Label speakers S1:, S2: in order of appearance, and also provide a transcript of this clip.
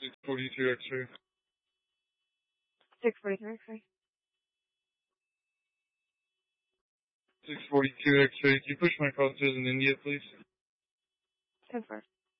S1: 642 X-ray.
S2: 643 X-ray.
S1: 642 X-ray. Can you push my call to in India, please?
S2: 10-4.